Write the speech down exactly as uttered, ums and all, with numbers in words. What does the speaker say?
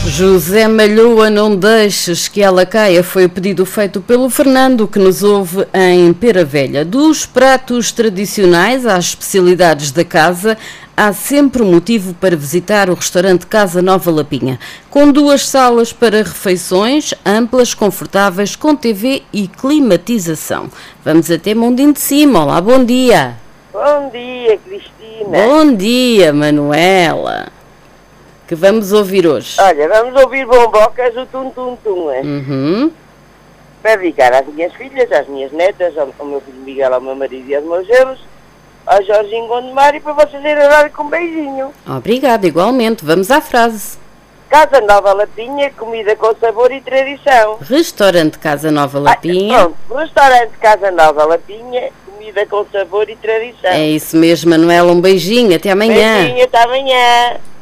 José Malhoa, não deixes que ela caia, foi o pedido feito pelo Fernando, que nos ouve em Pera Velha. Dos pratos tradicionais às especialidades da casa, há sempre um motivo para visitar o restaurante Casa Nova Lapinha, com duas salas para refeições, amplas, confortáveis, com T V e climatização. Vamos até Mondinho de Cima. Olá, bom dia. Bom dia, Cristina. Bom dia, Manuela. Que vamos ouvir hoje? Olha, vamos ouvir Bombocas, o Tum Tum Tum, é? Uhum. Para dedicar às minhas filhas, às minhas netas, ao, ao meu filho Miguel, ao meu marido e aos meus genros, ao Jorginho Gondomar, e para vocês irem dar com um beijinho. Obrigada, igualmente. Vamos à frase. Casa Nova Lapinha, comida com sabor e tradição. Restaurante Casa Nova Lapinha. Ah, pronto, restaurante Casa Nova Lapinha, comida com sabor e tradição. É isso mesmo, Manuela. Um beijinho. Até amanhã. Beijinho, até amanhã.